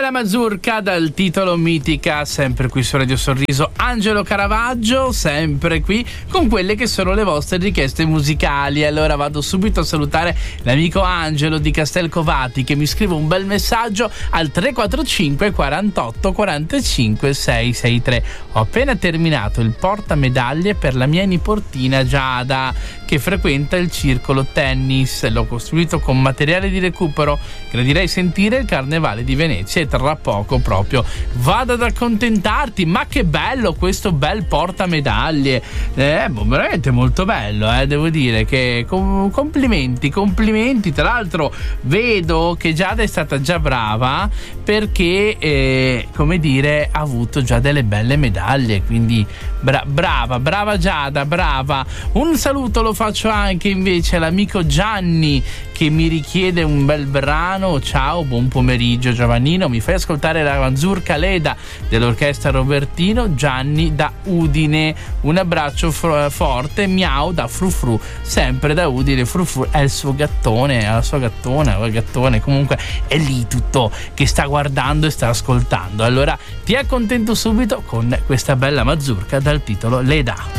Bella mazurka dal titolo Mitica, sempre qui su Radio Sorriso. Angelo Caravaggio, sempre qui con quelle che sono le vostre richieste musicali. Allora vado subito a salutare l'amico Angelo di Castelcovati che mi scrive un bel messaggio al 345 48 45 663. Ho appena terminato il portamedaglie per la mia nipotina Giada che frequenta il circolo tennis. L'ho costruito con materiale di recupero. Gradirei sentire il Carnevale di Venezia e tra poco proprio vado ad accontentarti. Ma che bello questo bel portamedaglie, veramente molto bello, devo dire che complimenti. Tra l'altro vedo che Giada è stata già brava perché come dire ha avuto già delle belle medaglie, quindi brava Giada, brava. Un saluto lo faccio anche invece all'amico Gianni che mi richiede un bel brano. Ciao, buon pomeriggio Giovannino, mi fai ascoltare la mazurka Leda dell'orchestra Robertino. Gianni da Udine, un abbraccio forte. Miau da Frufru, sempre da Udine. Frufru è il suo gattone, la sua gattona o il gattone, comunque è lì tutto che sta guardando e sta ascoltando. Allora ti accontento subito con questa bella mazurka dal titolo Leda.